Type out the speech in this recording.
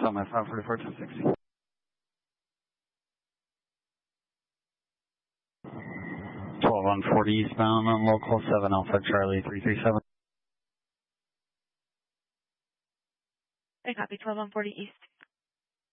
on my 544 to 60. 12 on 40 eastbound on local 7 Alpha Charlie 337. I copy 12 on 40 east.